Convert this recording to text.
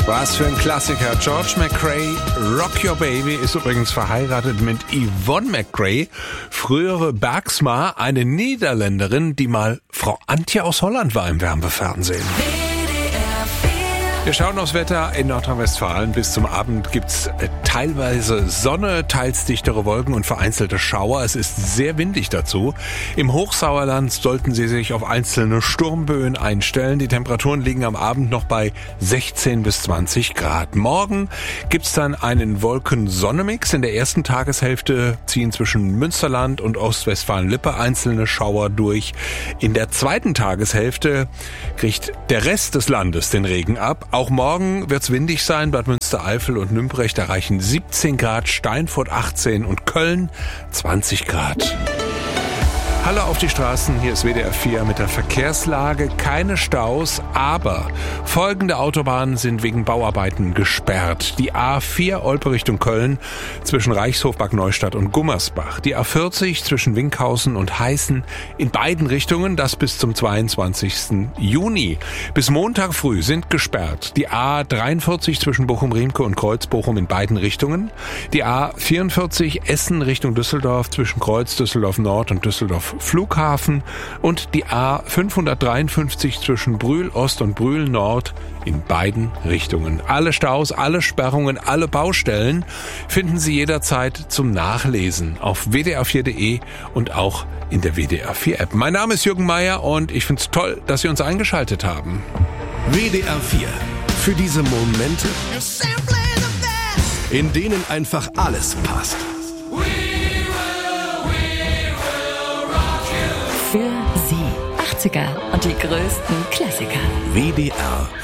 Was für ein Klassiker. George McRae, Rock Your Baby, ist übrigens verheiratet mit Yvonne McRae, frühere Bergsma, eine Niederländerin, die mal Frau Antje aus Holland war im Werbefernsehen. Wir schauen aufs Wetter in Nordrhein-Westfalen. Bis zum Abend gibt's teilweise Sonne, teils dichtere Wolken und vereinzelte Schauer. Es ist sehr windig dazu. Im Hochsauerland sollten Sie sich auf einzelne Sturmböen einstellen. Die Temperaturen liegen am Abend noch bei 16 bis 20 Grad. Morgen gibt's dann einen Wolken-Sonne-Mix. In der ersten Tageshälfte ziehen zwischen Münsterland und Ostwestfalen-Lippe einzelne Schauer durch. In der zweiten Tageshälfte kriegt der Rest des Landes den Regen ab. Auch morgen wird's windig sein. Bad Münstereifel und Nümbrecht erreichen 17 Grad, Steinfurt 18 und Köln 20 Grad. Hallo auf die Straßen, hier ist WDR 4 mit der Verkehrslage. Keine Staus, aber folgende Autobahnen sind wegen Bauarbeiten gesperrt. Die A4 Olpe Richtung Köln zwischen Reichshof, Bad Neustadt und Gummersbach. Die A40 zwischen Winkhausen und Heißen in beiden Richtungen, das bis zum 22. Juni. Bis Montag früh sind gesperrt. Die A43 zwischen Bochum-Riemke und Kreuz-Bochum in beiden Richtungen. Die A44 Essen Richtung Düsseldorf zwischen Kreuz Düsseldorf Nord und Düsseldorf Flughafen und die A553 zwischen Brühl Ost und Brühl Nord in beiden Richtungen. Alle Staus, alle Sperrungen, alle Baustellen finden Sie jederzeit zum Nachlesen auf wdr4.de und auch in der WDR 4 App. Mein Name ist Jürgen Meier und ich finde es toll, dass Sie uns eingeschaltet haben. WDR 4. Für diese Momente, in denen einfach alles passt. Für Sie 80er und die größten Klassiker. WDR